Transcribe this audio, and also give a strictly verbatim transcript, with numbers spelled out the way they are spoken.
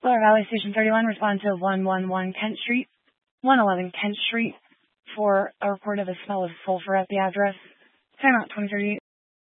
Lower Valley Station thirty-one, respond to one one one Kent Street, one eleven Kent Street for a report of a smell of sulfur at the address. Timeout twenty thirty-eight.